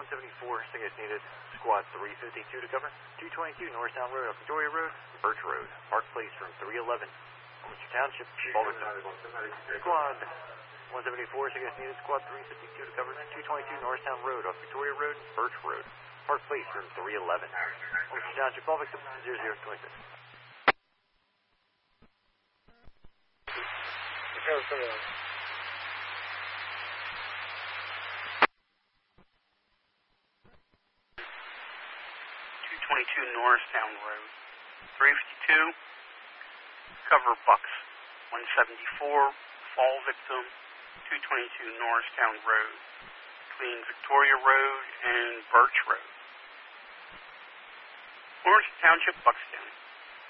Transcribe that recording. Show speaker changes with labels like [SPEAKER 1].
[SPEAKER 1] 174, tickets needed. Squad 352 to cover. 222 Norristown Road up Victoria Road, Birch Road. Park Place from 311. Worcester Township, Squad 174, tickets needed. Squad 352 to cover. 222 Norristown Road up Victoria Road, Birch Road. Park Place from 311. Worcester Township, call victim 0026.
[SPEAKER 2] Arizona.
[SPEAKER 3] 222 Norristown Road. 352, cover Bucks. 174, fall victim. 222 Norristown Road, between Victoria Road and Birch Road. Lawrence Township, Buckstown.